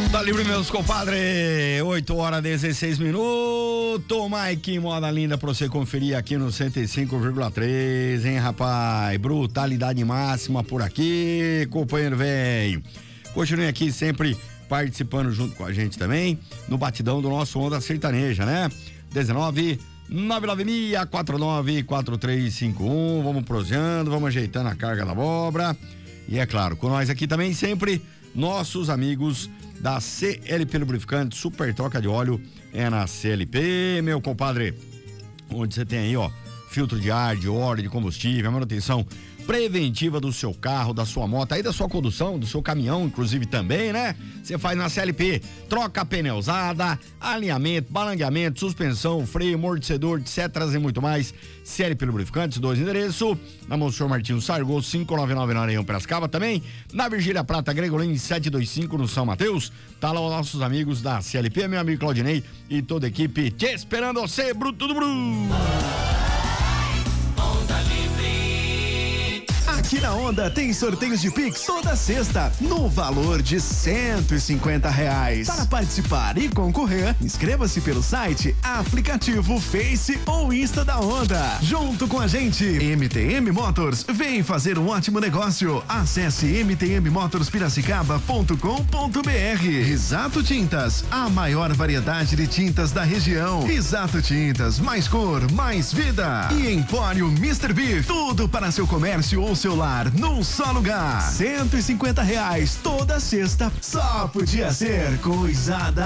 Tá livre, meus compadre. 8h16. Mike, moda linda pra você conferir aqui no 105,3, hein, rapaz? Brutalidade máxima por aqui, companheiro velho. Continue aqui sempre participando junto com a gente também no batidão do nosso Onda Sertaneja, né? 19-996494351. Vamos proseando, vamos ajeitando a carga da abóbora. E é claro, com nós aqui também sempre nossos amigos da CLP Lubrificante, super troca de óleo é na CLP, meu compadre, onde você tem aí, ó, filtro de ar, de óleo, de combustível, manutenção preventiva do seu carro, da sua moto, aí da sua condução, do seu caminhão, inclusive também, né? Você faz na CLP, troca pneu usada, alinhamento, balanceamento, suspensão, freio, amortecedor, etc. e muito mais. CLP Lubrificantes, 2 endereços, na Monsenhor Martins Sargol, 599 na Areião Piracicaba também, na Virgília Prata, Gregolin 725 no São Mateus. Tá lá os nossos amigos da CLP, meu amigo Claudinei e toda a equipe te esperando você, Bruto do Bruto. Aqui na Onda tem sorteios de Pix toda sexta, no valor de R$150. Para participar e concorrer, inscreva-se pelo site, aplicativo, Face ou Insta da Onda. Junto com a gente, MTM Motors, vem fazer um ótimo negócio. Acesse mtmmotorspiracicaba.com.br. Risato Tintas, a maior variedade de tintas da região. Risato Tintas, mais cor, mais vida. E Empório Mr. Beef, tudo para seu comércio ou seu lar num só lugar. R$150 toda sexta, só podia ser coisada